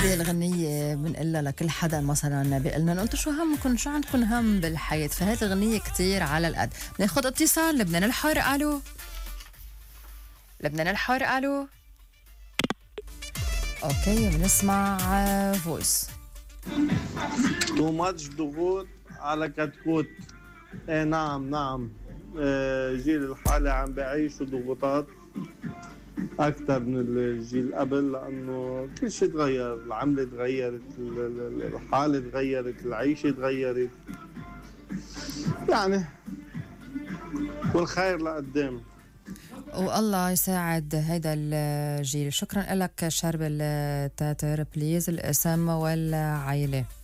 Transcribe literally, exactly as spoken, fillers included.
هيدي الغنية بنقلها لكل حدا مثلا بيقلنا انه انتم شو همكم، شو عندكم هم بالحياة، فهذه الغنية كتير على القد. بناخد اتصال. لبنان الحار، الو. لبنان الحار، الو. اوكي، بنسمع فويس. تو ماتش ضغوط على كتكوت. ايه نعم نعم. آه جيل الحالي عم بيعيشوا ضغوطات أكثر من الجيل قبل، لأنه كل شيء تغير، العملة تغيرت، الحالة تغيرت، العيشة تغيرت، يعني والخير لقدام. والله يساعد هيدا الجيل. شكرا لك شارب التاتر. بليز الاسم والعائلة.